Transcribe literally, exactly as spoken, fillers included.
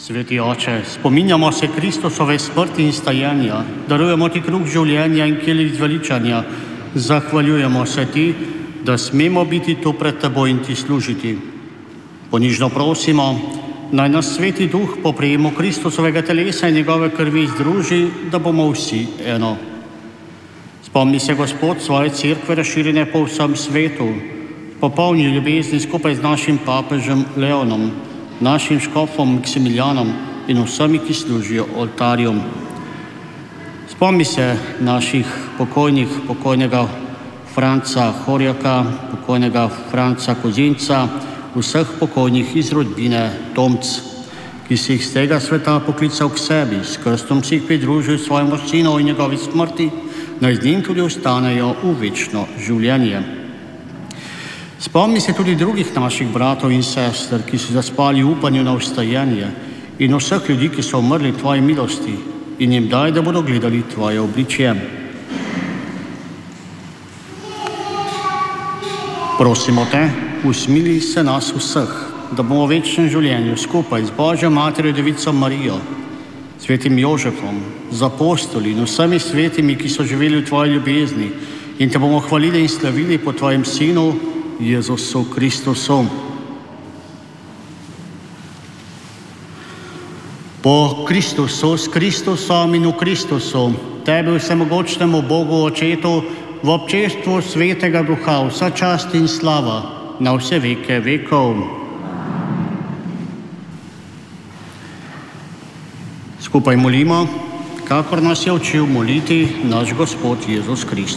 Sveti Oče, spominjamo se Kristusove smrti in stajanja, darujemo ti kruh življenja in kelih zveličanja, zahvaljujemo se ti, da smemo biti tu pred teboj in ti služiti. Ponižno prosimo, naj nas Sveti Duh po prejemu Kristusovega telesa in njegove krvi združi, da bomo vsi eno. Spomni se, Gospod, svoje cerkve razširjene po vsem svetu, popolni ljubezni skupaj z našim papežem Leonom, našim škofom Maksimilijanom in vsemi, ki služijo oltarjem. Spomni se naših pokojnih, pokojnega Franca Horjaka, pokojnega Franca Kozinca, vseh pokojnih iz rodbine Tomc, ki si jih z tega sveta poklical k sebi, s krstom si jih pridružil svojemu sinu in njegovi smrti, naj z njim tudi ostanejo v večno življenje. Spomni se tudi drugih naših bratov in sester, ki so zaspali v upanju na vstajanje, in vseh ljudi, ki so umrli tvoji milosti, in jim daj, da bodo gledali tvoje obličje. Prosimo te, usmili se nas vseh, da bomo v večnem življenju skupaj z Božjo Materjo Devico Marijo, svetim Jožefom, z apostoli in vsemi svetimi, ki so živeli v tvoji ljubezni, in te bomo hvalili in slavili po tvojem sinu, Jezusu Kristusu. Po Kristusu, s Kristusom in v Kristusu, tebi vsemogočnemu Bogu Očetu, v občestvu Svetega Duha, vsa čast in slava na vse veke vekov. Skupaj molimo, kakor nas je učil moliti naš Gospod Jezus Kristus.